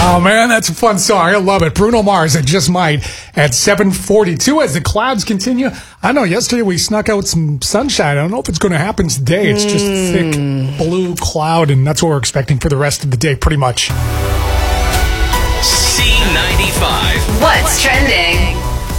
Oh, man, that's a fun song. I love it. Bruno Mars, I Just Might, at 7:42 as the clouds continue. I know yesterday we snuck out some sunshine. I don't know if it's going to happen today. It's just a thick blue cloud, and that's what we're expecting for the rest of the day, pretty much. C95. What's trending?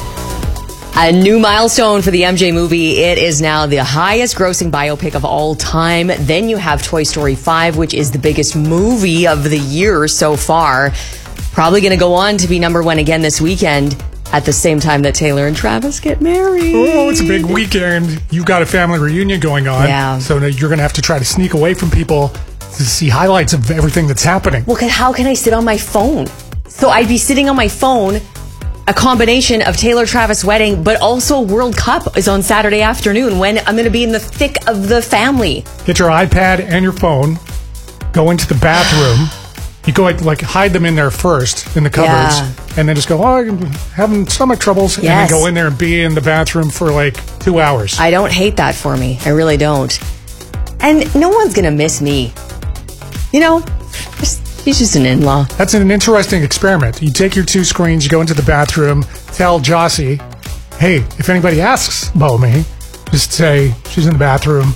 A new milestone for the MJ movie. It is now the highest grossing biopic of all time. Then you have Toy Story 5, which is the biggest movie of the year so far. Probably going to go on to be number one again this weekend at the same time that Taylor and Travis get married. Oh, it's a big weekend. You've got a family reunion going on. Yeah. So you're going to have to try to sneak away from people to see highlights of everything that's happening. Well, how can I sit on my phone? So I'd be sitting on my phone, a combination of Taylor Travis wedding, but also World Cup is on Saturday afternoon when I'm going to be in the thick of the family. Get your iPad and your phone, go into the bathroom. You go like hide them in there first in the cupboards, and then just go, oh, I'm having stomach troubles, and then go in there and be in the bathroom for like 2 hours. I don't hate that for me. I really don't. And no one's going to miss me. You know, he's just an in-law. That's an interesting experiment. You take your two screens, you go into the bathroom, tell Jossie, hey, if anybody asks about me, just say she's in the bathroom,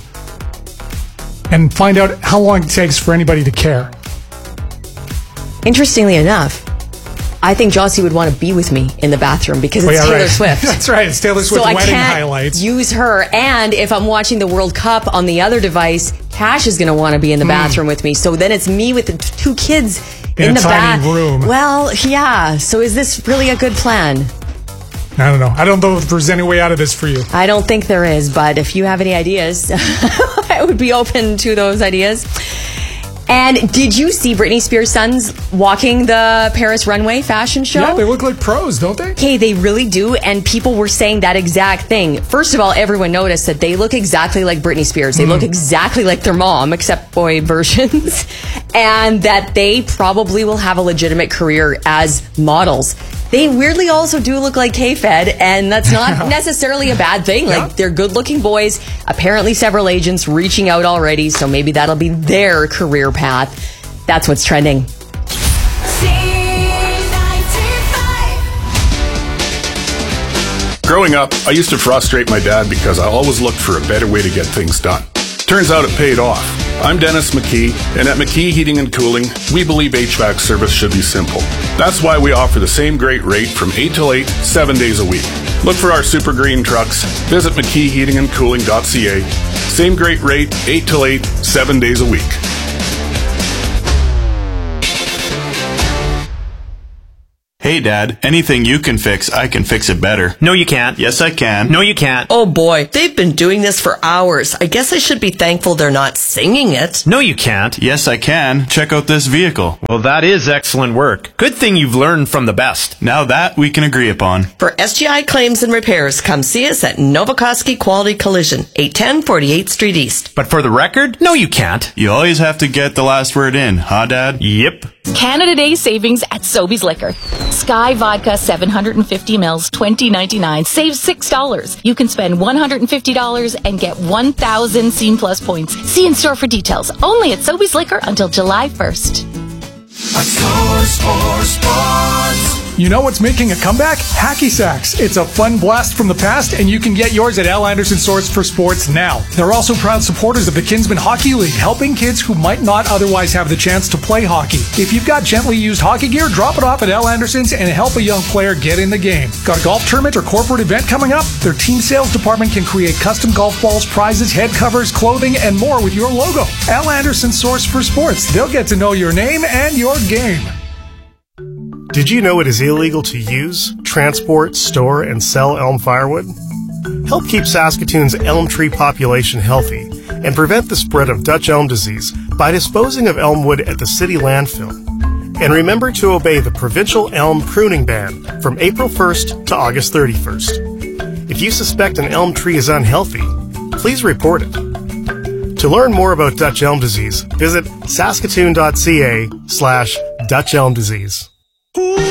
and find out how long it takes for anybody to care. Interestingly enough, I think Jossie would want to be with me in the bathroom because it's Taylor Swift. That's right. It's Taylor Swift wedding highlights. Use her. And if I'm watching the World Cup on the other device, Cash is going to want to be in the bathroom with me. So then it's me with the two kids in the tiny room. Well, yeah. So is this really a good plan? I don't know. I don't know if there's any way out of this for you. I don't think there is. But if you have any ideas, I would be open to those ideas. And did you see Britney Spears' sons walking the Paris runway fashion show? Yeah, they look like pros, don't they? Okay, they really do, and people were saying that exact thing. First of all, everyone noticed that they look exactly like Britney Spears. They look exactly like their mom, except boy versions, and that they probably will have a legitimate career as models. They weirdly also do look like K-Fed, and that's not necessarily a bad thing. Like, they're good-looking boys. Apparently, several agents reaching out already, so maybe that'll be their career path. That's what's trending. Growing up, I used to frustrate my dad because I always looked for a better way to get things done. Turns out it paid off. I'm Dennis McKee, and at McKee Heating and Cooling, we believe HVAC service should be simple. That's why we offer the same great rate from 8 till 8, 7 days a week. Look for our super green trucks. Visit McKeeHeatingandCooling.ca. Same great rate, 8 till 8, 7 days a week. Hey, Dad, anything you can fix, I can fix it better. No, you can't. Yes, I can. No, you can't. Oh boy, they've been doing this for hours. I guess I should be thankful they're not singing it. No, you can't. Yes, I can. Check out this vehicle. Well, that is excellent work. Good thing you've learned from the best. Now that we can agree upon. For SGI claims and repairs, come see us at Novokoski Quality Collision, 810 48th Street East. But for the record, no, you can't. You always have to get the last word in, huh, Dad? Yep. Canada Day savings at Sobeys Liquor. Sky Vodka 750 mils, $20.99. Save $6. You can spend $150 and get 1,000 Scene Plus points. See in store for details. Only at Sobeys Liquor until July 1st. A source for sports. You know what's making a comeback? Hacky Sacks. It's a fun blast from the past, and you can get yours at Al Anderson Source for Sports now. They're also proud supporters of the Kinsman Hockey League, helping kids who might not otherwise have the chance to play hockey. If you've got gently used hockey gear, drop it off at Al Anderson's and help a young player get in the game. Got a golf tournament or corporate event coming up? Their team sales department can create custom golf balls, prizes, head covers, clothing, and more with your logo. Al Anderson Source for Sports. They'll get to know your name and your game. Did you know it is illegal to use, transport, store, and sell elm firewood? Help keep Saskatoon's elm tree population healthy and prevent the spread of Dutch elm disease by disposing of elm wood at the city landfill. And remember to obey the provincial elm pruning ban from April 1st to August 31st. If you suspect an elm tree is unhealthy, please report it. To learn more about Dutch elm disease, visit saskatoon.ca/Dutch elm disease.